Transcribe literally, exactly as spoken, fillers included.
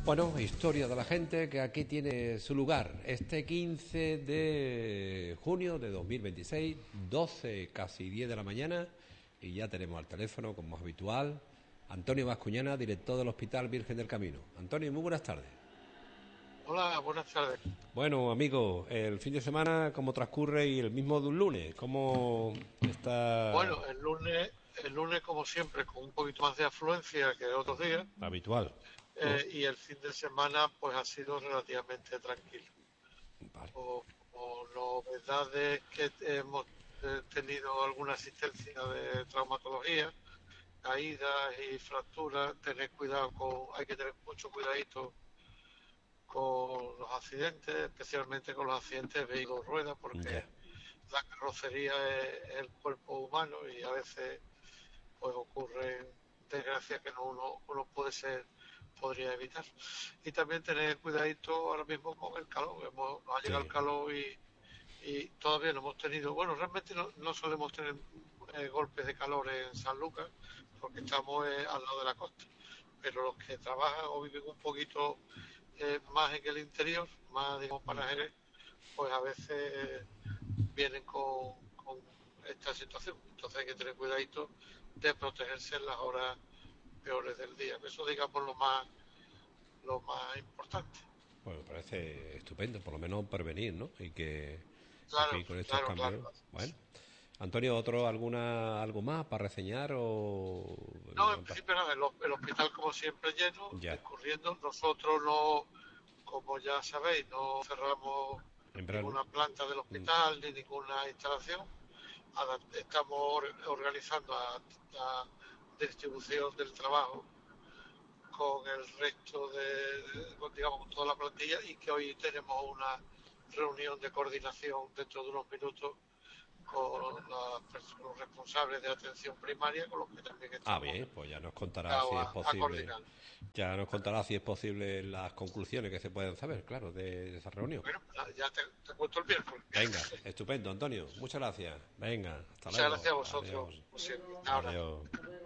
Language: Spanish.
Bueno, historia de la gente que aquí tiene su lugar. Este quince de junio de dos mil veintiséis, doce, casi diez de la mañana, y ya tenemos al teléfono, como es habitual, Antonio Bascuñana, director del Hospital Virgen del Camino. Antonio, muy buenas tardes. Hola, buenas tardes. Bueno, amigo, el fin de semana, ¿cómo transcurre? Y el mismo de un lunes, ¿cómo está? Bueno, el lunes, el lunes como siempre, con un poquito más de afluencia que otros días, Habitual. ¿No? eh, y el fin de semana pues ha sido relativamente tranquilo. Vale. O, o novedades que hemos eh, tenido alguna asistencia de traumatología, caídas y fracturas, tener cuidado con, hay que tener mucho cuidadito con los accidentes, especialmente con los accidentes de vehículos ruedas, Ya. porque la carrocería es el cuerpo humano y a veces pues ocurren desgracias que no uno, uno puede ser podría evitar. Y también tener cuidadito ahora mismo con el calor. Hemos, nos ha llegado el Sí. calor y, y todavía no hemos tenido, bueno, realmente no, no solemos tener eh, golpes de calor en San Lucas porque estamos eh, al lado de la costa, pero los que trabajan o viven un poquito eh, más en el interior, más digamos para Jerez, pues a veces vienen con, con esta situación. Entonces hay que tener cuidadito de protegerse en las horas peores del día. Eso digamos lo más lo más importante. Bueno, me parece estupendo, por lo menos prevenir, ¿no? Y que, y Claro, que con estos claro, claro. cambios, bueno. Antonio, ¿otro alguna algo más para reseñar o No, en principio nada, el, el hospital como siempre lleno, ya? discurriendo. Nosotros no, como ya sabéis, no cerramos En verano. ninguna planta del Mm. hospital ni ninguna instalación. Estamos organizando la, la distribución del trabajo con el resto de, con, digamos, con toda la plantilla y que hoy tenemos una reunión de coordinación dentro de unos minutos con la, los responsables de atención primaria, con los que también Ah, estamos bien, pues ya nos contará si es a, a posible, coordinar. ya nos contará si es posible las conclusiones que se pueden saber, claro, de, de esa reunión. Bueno, ya te, te cuento el miércoles. Venga, estupendo, Antonio, muchas gracias. Venga, hasta Muchas luego. gracias a vosotros, Adiós. como siempre. Ahora. Adiós.